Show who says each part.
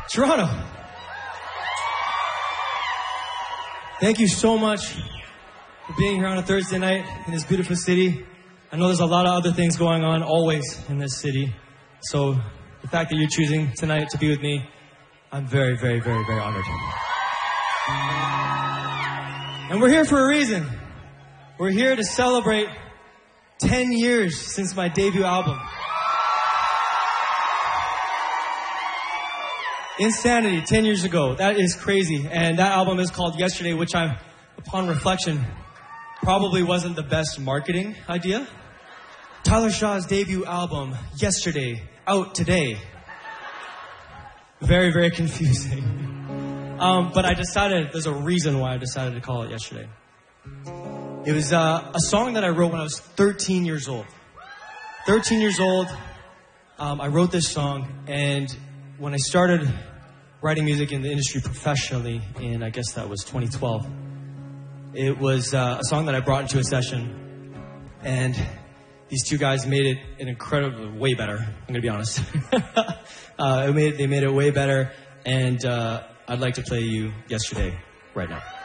Speaker 1: Toronto. Thank you so much for being here on a Thursday night in this beautiful city. I know there's a lot of other things going on always in this city. So the fact that you're choosing tonight to be with me, I'm very, very, very, very honored. And we're here for a reason. We're here to celebrate 10 years since my debut album. Insanity, 10 years ago. That is crazy. And that album is called Yesterday, which upon reflection, probably wasn't the best marketing idea. Tyler Shaw's debut album, Yesterday, out today. Very, very confusing. But I decided, there's a reason why I decided to call it Yesterday. It was a song that I wrote when I was 13 years old. 13 years old, I wrote this song, and when I started writing music in the industry professionally in, I guess that was 2012, it was a song that I brought into a session, and these two guys made it an incredible, way better, I'm going to be honest. They made it way better, and I'd like to play you Yesterday right now.